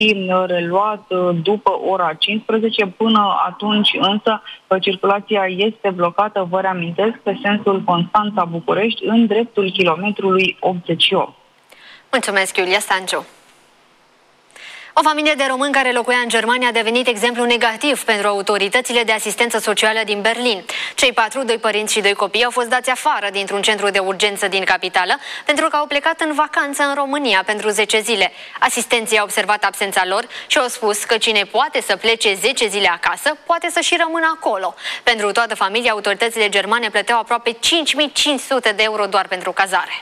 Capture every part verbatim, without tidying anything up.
reluat după ora cincisprezece. Până atunci însă circulația este blocată, vă reamintesc, pe sensul Constanța-București în dreptul kilometrului optzeci și opt. Mulțumesc, Iulia Stanciu. O familie de români care locuia în Germania a devenit exemplu negativ pentru autoritățile de asistență socială din Berlin. Cei patru, doi părinți și doi copii, au fost dați afară dintr-un centru de urgență din capitală pentru că au plecat în vacanță în România pentru zece zile. Asistenții au observat absența lor și au spus că cine poate să plece zece zile acasă, poate să și rămână acolo. Pentru toată familia, autoritățile germane plăteau aproape cinci mii cinci sute de euro doar pentru cazare.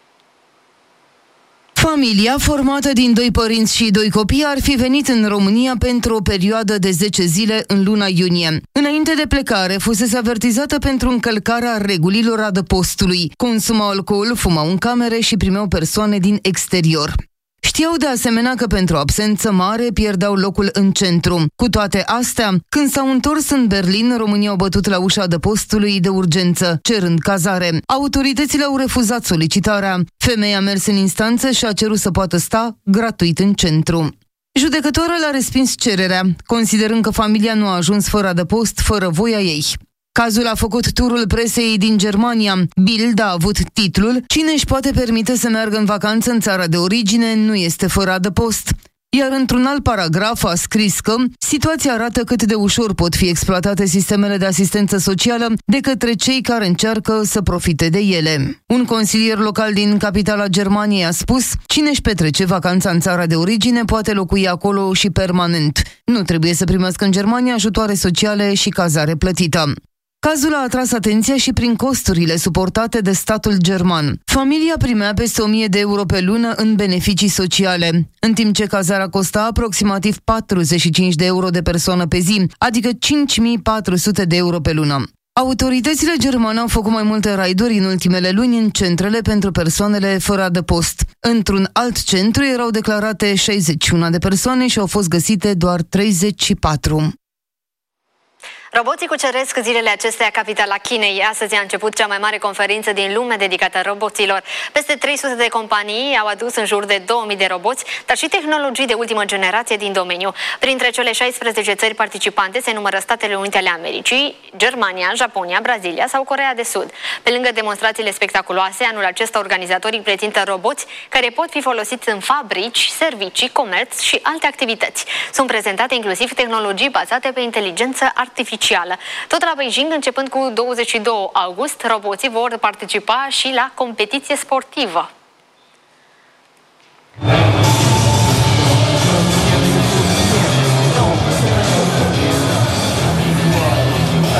Familia, formată din doi părinți și doi copii, ar fi venit în România pentru o perioadă de zece zile în luna iunie. Înainte de plecare, fusese avertizată pentru încălcarea regulilor adăpostului. Consumau alcool, fumau în camere și primeau persoane din exterior. Știau de asemenea că pentru absență mare pierdeau locul în centru. Cu toate astea, când s-au întors în Berlin, românii au bătut la ușa adăpostului de urgență, cerând cazare. Autoritățile au refuzat solicitarea. Femeia a mers în instanță și a cerut să poată sta gratuit în centru. Judecătorul a respins cererea, considerând că familia nu a ajuns fără adăpost, fără voia ei. Cazul a făcut turul presei din Germania. Bild a avut titlul "Cine își poate permite să meargă în vacanță în țara de origine nu este fără adăpost". Iar într-un alt paragraf a scris că situația arată cât de ușor pot fi exploatate sistemele de asistență socială de către cei care încearcă să profite de ele. Un consilier local din capitala Germaniei a spus: cine își petrece vacanța în țara de origine poate locui acolo și permanent. Nu trebuie să primească în Germania ajutoare sociale și cazare plătită. Cazul a atras atenția și prin costurile suportate de statul german. Familia primea peste o mie de euro pe lună în beneficii sociale, în timp ce cazarea costa aproximativ patruzeci și cinci de euro de persoană pe zi, adică cinci mii patru sute de euro pe lună. Autoritățile germane au făcut mai multe raiduri în ultimele luni în centrele pentru persoanele fără adăpost. Într-un alt centru erau declarate șaizeci și unu de persoane și au fost găsite doar treizeci și patru. Roboții cuceresc zilele acestea capitala Chinei. Astăzi a început cea mai mare conferință din lume dedicată roboților. Peste trei sute de companii au adus în jur de două mii de roboți, dar și tehnologii de ultimă generație din domeniu. Printre cele șaisprezece țări participante se numără Statele Unite ale Americii, Germania, Japonia, Brazilia sau Coreea de Sud. Pe lângă demonstrațiile spectaculoase, anul acesta organizatorii prezintă roboți care pot fi folosiți în fabrici, servicii, comerț și alte activități. Sunt prezentate inclusiv tehnologii bazate pe inteligență artificială. Tot la Beijing, începând cu douăzeci și doi august, roboții vor participa și la competiție sportivă.